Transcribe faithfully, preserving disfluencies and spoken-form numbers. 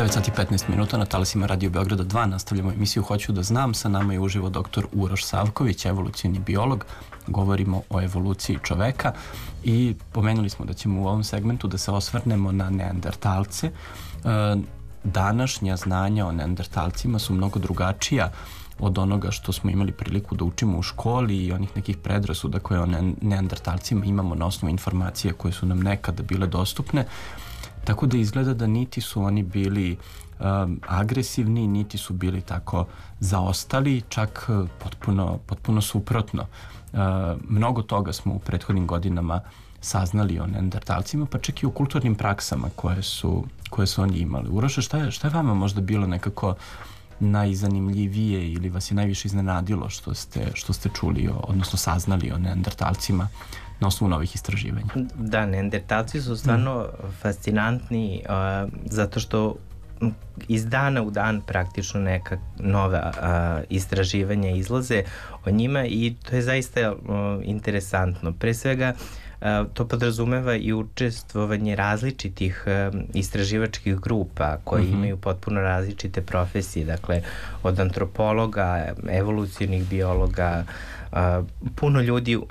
devet sati i petnaest minuta na talasima Radio Beograda dva. Nastavljamo emisiju Hoću da znam. Sa nama je uživo doktor Uroš Savković, evolucioni biolog. Govorimo o evoluciji čoveka i pomenuli smo da ćemo u ovom segmentu da se osvrnemo na neandertalce. Današnja znanja o neandertalcima su mnogo drugačija od onoga što smo imali priliku da učimo u školi i onih nekih predrasuda koje o neandertalcima imamo na osnovu informacije koje su nam nekada bile dostupne. Tako da izgleda da niti su oni bili um, agresivni, niti su bili tako zaostali, čak uh, potpuno, potpuno suprotno. Uh, mnogo toga smo u prethodnim godinama saznali o neandertalcima, pa čak i o kulturnim praksama koje su, koje su oni imali. Uroše, šta je, šta je vama možda bilo nekako najzanimljivije ili vas je najviše iznenadilo što ste, što ste čuli, o, odnosno saznali o neandertalcima na osnovu novih istraživanja? Da, neandertalci su stvarno mm. fascinantni uh, zato što iz dana u dan praktično neka nova uh, istraživanja izlaze o njima i to je zaista uh, interesantno. Pre svega uh, to podrazumeva i učestvovanje različitih uh, istraživačkih grupa koji mm-hmm. imaju potpuno različite profesije, dakle od antropologa, evolucionih biologa, uh, puno ljudi